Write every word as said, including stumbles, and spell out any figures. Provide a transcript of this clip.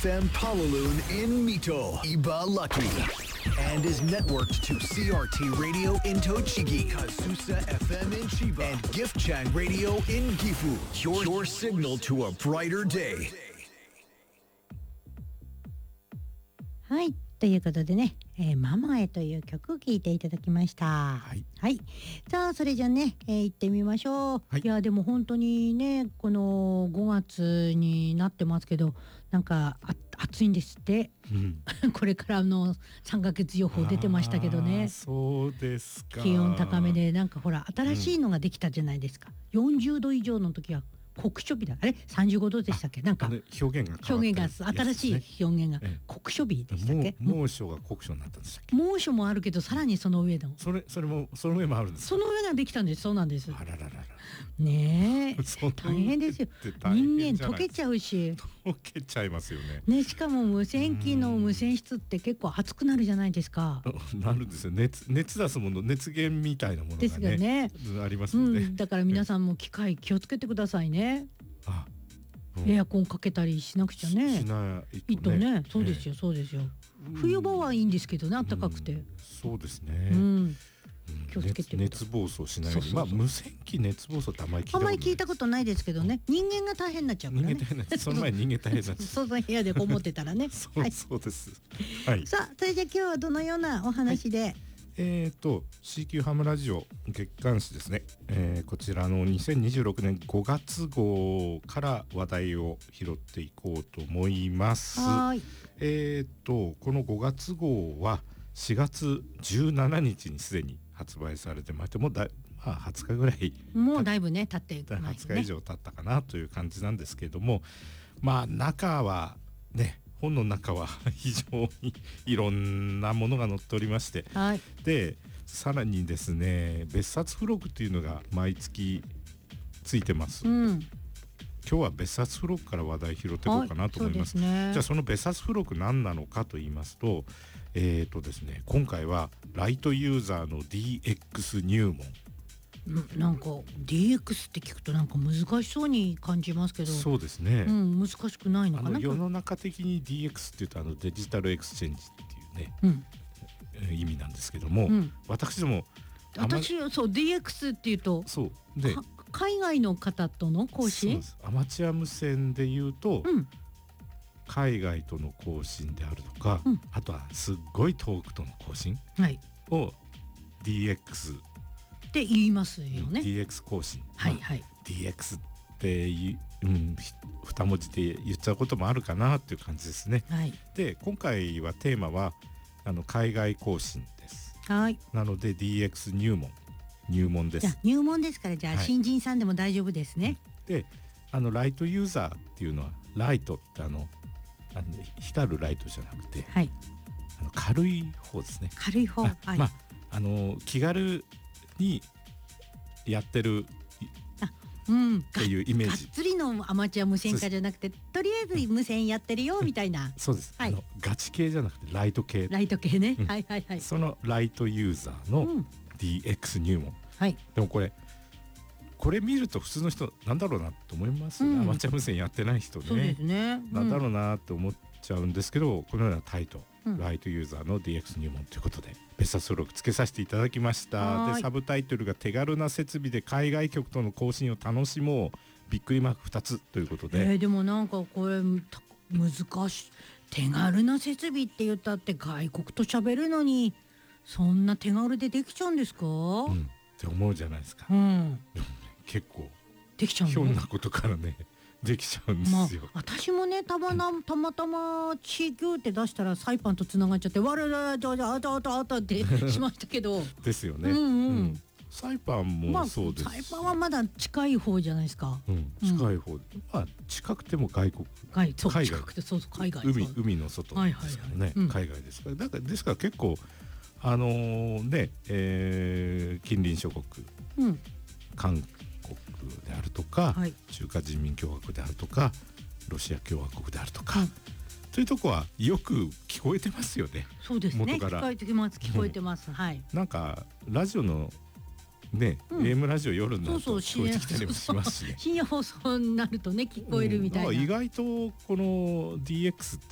F M Palaloon in Mito, Ibaraki, and is networked to C R T Radio in Tochigi, Kasusa F M in Chiba, and Gift Chang Radio in Gifu. Your, your signal to a brighter day. はい、ということでね、えー、ママへという曲を聴いていただきました。 はい、 はい、さあそれじゃね、えー、行ってみましょう。 はい、 いやでも本当にね、このごがつになってますけど、なんかあ暑いんですって、うん、これからのさんかげつ予報出てましたけどね。 そうですか。 気温高めで、なんかほら新しいのができたじゃないですか、うん、よんじゅうど以上の時は酷暑日だ、あれさんじゅうごどでしたっけ、なんか表現が変わ表現が新しい表現が酷暑日でしたっけ。 猛暑が酷暑になったんでしたっけ。 猛暑もあるけどさらにその上のそれそれもその上もあるんですか。 その上ができたんです。そうなんです。 あららららねえ大変ですよ。人間溶けちゃうし溶けちゃいますよね。 ね、しかも無線機の無線室って結構熱くなるじゃないですか。 なるんですよ。熱熱出すもの、熱源みたいなものがね、 ですよね、 ありますので、 うん、だから皆さんも機械気をつけてくださいね。 あ、 うん、エアコンかけたりしなくちゃね。 しないとね。 いいとね、そうですよ、そうですよ。冬場はいいんですけどね、暖かくて、うん、 そうですね、 うん、気をつけて熱暴走しないように。まあ無線機熱暴走ってあんまり聞いたことない。 あんまり聞いたことないですけどね、人間が大変になっちゃうからね。 人間大変なその前に人間大変になっちゃうその部屋でこもってたらねそう、 はい、 そうです、はい、 さあそれじゃあ今日はどのようなお話で、はい、 えーと シーキュー ハムラジオ月刊誌ですね、えー、こちらのにせんにじゅうろくねんごがつ号から話題を拾っていこうと思います。 はい、 えーとこのごがつ号はしがつじゅうしちにちにすでに発売されてまして、もうだ、まあ、はつかぐらい、 もうだいぶね経ってはつか以上経ったかなという感じなんですけれども、まあ中はね、本の中は非常にいろんなものが載っておりまして、 はい、 でさらにですね、別冊付録というのが毎月ついてます、うん、今日は別冊付録から話題拾っていこうかなと思います。 はい、そうですね。 じゃあその別冊付録何なのかと言いますと、えーとですね、今回はライトユーザーの ディーエックス 入門。 なんか ディーエックス って聞くとなんか難しそうに感じますけど。 そうですね、 うん、難しくないのかな。 あの世の中的に ディーエックス っていうとあのデジタルエクスチェンジっていうね、うん、意味なんですけども、うん、私ども私そう ディーエックス っていうとそうで海外の方との交信、 アマチュア無線でいうと、うん、海外との交信であるとか、うん、あとはすっごい遠くとの交信を ディーエックスって言いますよね。 ディーエックス 交信、 はいはい、 まあ、ディーエックス っていう、うん、二文字で言っちゃうこともあるかなっていう感じですね、はい、で今回はテーマはあの海外交信です。 はい、 なので ディーエックス 入門入門です。 じゃあ入門ですから、じゃあ新人さんでも大丈夫ですね、 はい、であのライトユーザーっていうのはライトってあのあの光るライトじゃなくて、はい、あの軽い方ですね。 軽い方、 あ、はい、まあ、あの気軽にやってるっていうイメージ。 がっつりのアマチュア無線化じゃなくて、とりあえず無線やってるよみたいな。 そうです、はい、あのガチ系じゃなくてライト系。 ライト系ね、 うん、 はいはいはい。 そのライトユーザーの ディーエックス 入門、うん、はい、でもこれこれ見ると普通の人なんだろうなと思いますよね、うん、アマチュア無線やってない人ね。 そうですね、うん、 なんだろうなと思っちゃうんですけど、このようなタイトル、うん、ライトユーザーの ディーエックス 入門ということで別冊付録つけさせていただきました。でサブタイトルが手軽な設備で海外局との交信を楽しもうびっくりマークふたつということで、 えー、でもなんかこれ難しい。手軽な設備って言ったって外国と喋るのにそんな手軽でできちゃうんですか、うん、 って思うじゃないですか、 うん、 でもね、結構できちゃうの、 ひょんなことからねできちゃうんですよ、 まあ、私もねたまな、うん、たまたまチーキューって出したらサイパンとつながっちゃってわらわらわらあたあたあたってしましたけどですよね、 うんうんうん、 サイパンもそうです、 まあ、サイパンはまだ近い方じゃないですか、 うん、近い方、うん、まあ近くても外国、 海そう海外近くてそうそう海外、 海海の外ですからね、はいはいはい、うん、海外ですから、だからですから結構あのー、ね、えー、近隣諸国、うん、韓国であるとか、はい、中華人民共和国であるとかロシア共和国であるとか、うん、というとこはよく聞こえてますよね。 そうですね、聞こえてます聞こえてます、うん、はい。 なんかラジオのね、うん、エーエム ラジオ夜になると聞こえてきたりもしますしね。 深夜放送になるとね聞こえるみたいな、 うん、意外とこの ディーエックス って